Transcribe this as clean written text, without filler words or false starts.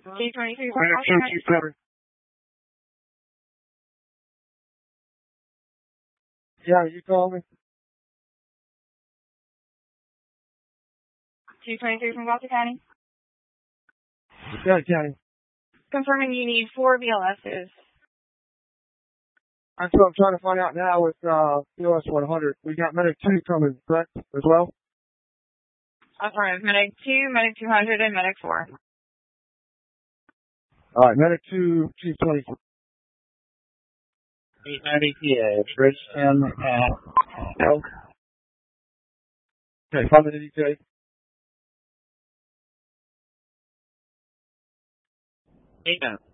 T23 Yeah, you call me? T23 from Gloucester County. Yeah, County. Confirming you need 4 BLSs. That's what I'm trying to find out now with BLS 100. We got Medic 2 coming, correct, as well? Affirmative. Medic 2, Medic 200, and Medic 4. All right, Medic 2, Chief 20. 890 PA, Bridgeton at Elk. Okay, 5 minutes ETA. 8 minutes.